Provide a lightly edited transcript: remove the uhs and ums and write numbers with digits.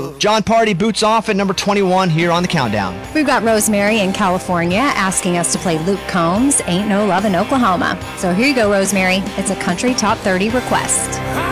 John Party boots off at number 21 here on the countdown. We've got Rosemary in California asking us to play Luke Combs' Ain't No Love in Oklahoma. So here you go, Rosemary. It's a country top 30 request.